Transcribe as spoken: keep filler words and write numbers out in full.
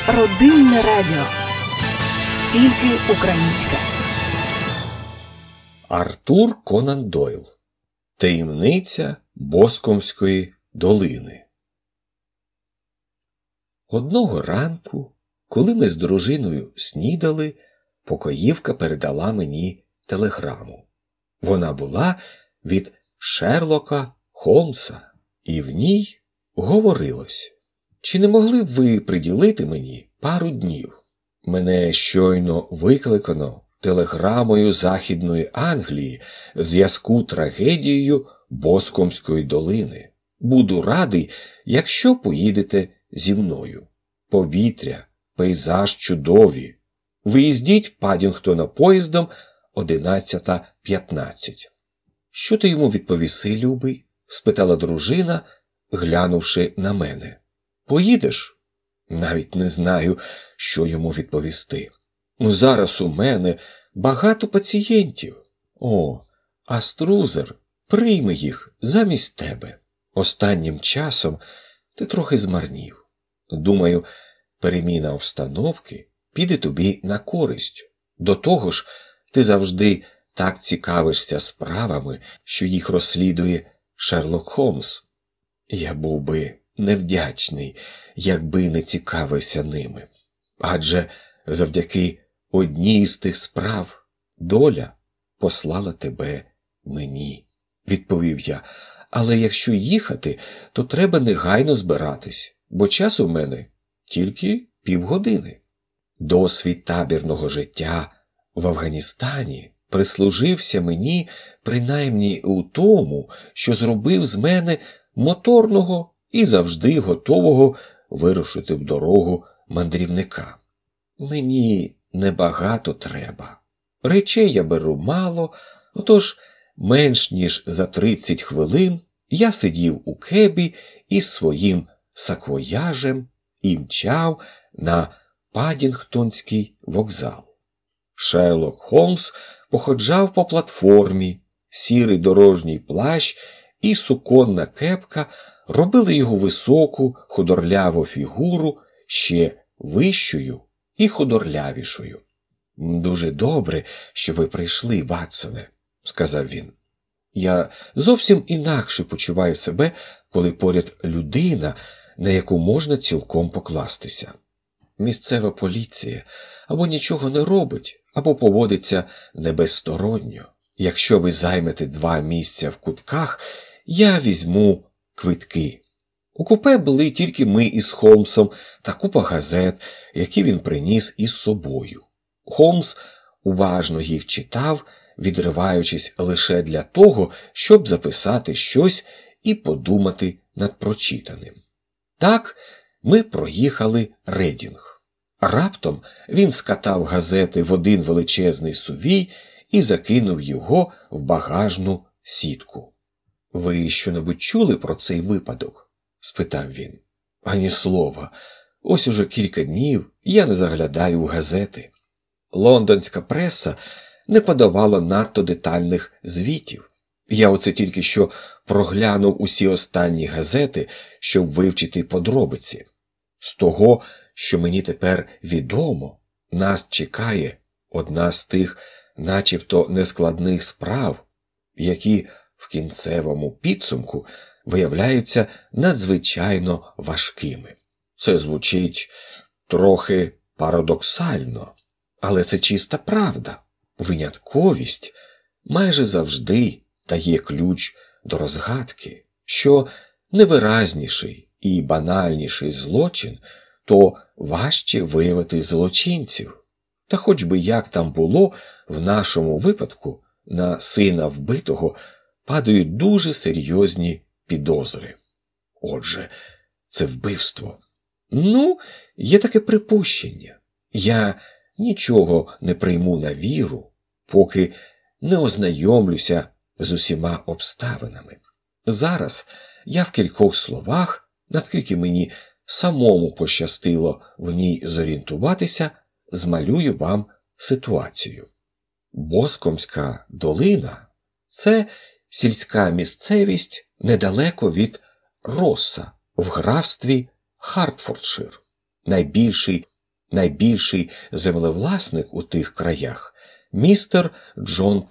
Родинне радіо. Тільки українське. Артур Конан Дойл. Таємниця Боскомської долини. Одного ранку, коли ми з дружиною снідали, покоївка передала мені телеграму. Вона була від Шерлока Холмса, і в ній говорилось: «Чи не могли б ви приділити мені пару днів? Мене щойно викликано телеграмою Західної Англії в зв'язку трагедією Боскомської долини. Буду радий, якщо поїдете зі мною. Повітря, пейзаж чудові. Виїздіть Паддінгтона поїздом одинадцята п'ятнадцять». «Що ти йому відповіси, любий?» – спитала дружина, глянувши на мене. «Поїдеш?» Навіть не знаю, що йому відповісти. Ну, зараз у мене багато пацієнтів. О, а Струзер прийме їх замість тебе. Останнім часом ти трохи змарнів. Думаю, переміна обстановки піде тобі на користь. До того ж, ти завжди так цікавишся справами, що їх розслідує Шерлок Холмс. Я був би невдячний, якби не цікавився ними. Адже завдяки одній з тих справ доля послала тебе мені», – відповів я. «Але якщо їхати, то треба негайно збиратись, бо час у мене тільки півгодини». Досвід табірного життя в Афганістані прислужився мені принаймні у тому, що зробив з мене моторного і завжди готового вирушити в дорогу мандрівника. Мені небагато треба. Речей я беру мало, отож менш ніж за тридцять хвилин я сидів у кебі із своїм саквояжем і мчав на Паддінгтонський вокзал. Шерлок Холмс походжав по платформі, сірий дорожній плащ і суконна кепка робили його високу, худорляву фігуру ще вищою і худорлявішою. «Дуже добре, що ви прийшли, Ватсоне», – сказав він. «Я зовсім інакше почуваю себе, коли поряд людина, на яку можна цілком покластися. Місцева поліція або нічого не робить, або поводиться небезсторонньо. Якщо ви займете два місця в кутках, я візьму квитки». У купе були тільки ми із Холмсом та купа газет, які він приніс із собою. Холмс уважно їх читав, відриваючись лише для того, щоб записати щось і подумати над прочитаним. Так ми проїхали Редінг. Раптом він скатав газети в один величезний сувій і закинув його в багажну сітку. «Ви що-небудь чули про цей випадок?» – спитав він. «Ані слова. Ось уже кілька днів я не заглядаю в газети. Лондонська преса не подавала надто детальних звітів. Я оце тільки що проглянув усі останні газети, щоб вивчити подробиці. З того, що мені тепер відомо, нас чекає одна з тих начебто нескладних справ, які в кінцевому підсумку виявляються надзвичайно важкими. Це звучить трохи парадоксально, але це чиста правда. Винятковість майже завжди дає ключ до розгадки, що невиразніший і банальніший злочин, то важче виявити злочинців. Та хоч би як там було, в нашому випадку на сина вбитого падають дуже серйозні підозри. Отже, це вбивство. Ну, є таке припущення. Я нічого не прийму на віру, поки не ознайомлюся з усіма обставинами. Зараз я в кількох словах, наскільки мені самому пощастило в ній зорієнтуватися, змалюю вам ситуацію. Боскомська долина – це сільська місцевість недалеко від Росса в графстві Хартфордшир, найбільший Найбільший землевласник у тих краях – містер Джон